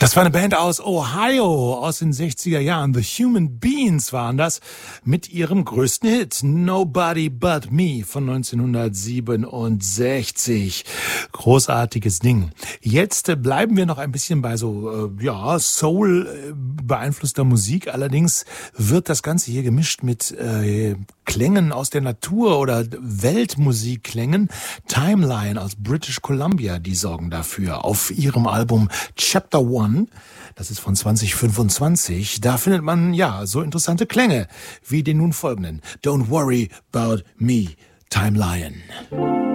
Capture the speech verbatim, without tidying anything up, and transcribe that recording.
Das war eine Band aus Ohio aus den sechziger Jahren. The Human Beings waren das mit ihrem größten Hit Nobody But Me von neunzehnhundertsiebenundsechzig. Großartiges Ding. Jetzt äh, bleiben wir noch ein bisschen bei so äh, ja Soul äh, beeinflusster Musik. Allerdings wird das Ganze hier gemischt mit äh, Klängen aus der Natur oder Weltmusikklängen. Timeline aus British Columbia, die sorgen dafür. Auf ihrem Album Chapter One, das ist von zwanzig fünfundzwanzig, da findet man ja so interessante Klänge wie den nun folgenden. Don't Worry About Me, Timeline.